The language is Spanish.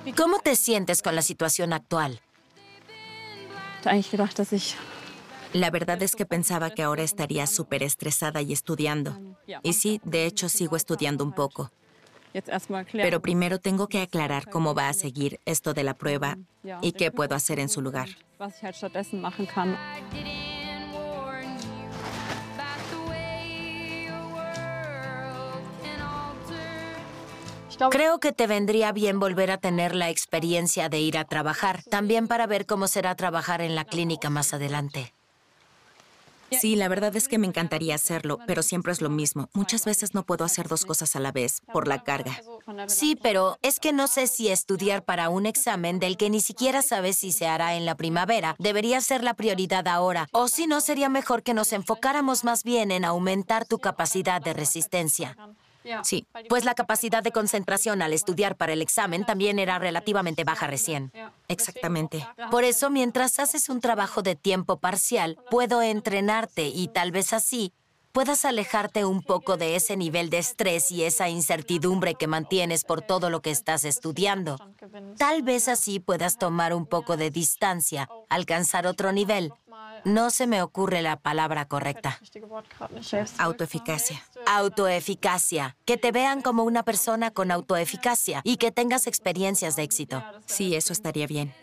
¿Cómo te sientes con la situación actual? La verdad es que pensaba que ahora estaría súper estresada y estudiando. Y sí, de hecho sigo estudiando un poco. Pero primero tengo que aclarar cómo va a seguir esto de la prueba y qué puedo hacer en su lugar. Creo que te vendría bien volver a tener la experiencia de ir a trabajar, también para ver cómo será trabajar en la clínica más adelante. Sí, la verdad es que me encantaría hacerlo, pero siempre es lo mismo. Muchas veces no puedo hacer dos cosas a la vez, por la carga. Sí, pero es que no sé si estudiar para un examen del que ni siquiera sabes si se hará en la primavera debería ser la prioridad ahora, o si no, sería mejor que nos enfocáramos más bien en aumentar tu capacidad de resistencia. Sí, Pues la capacidad de concentración al estudiar para el examen también era relativamente baja recién. exactamente. Por eso, mientras haces un trabajo de tiempo parcial, puedo entrenarte y tal vez así puedas alejarte un poco de ese nivel de estrés y esa incertidumbre que mantienes por todo lo que estás estudiando. Tal vez así puedas tomar un poco de distancia, alcanzar otro nivel. No se me ocurre la palabra correcta. Autoeficacia. Autoeficacia. Que te vean como una persona con autoeficacia y que tengas experiencias de éxito. Sí, eso estaría bien.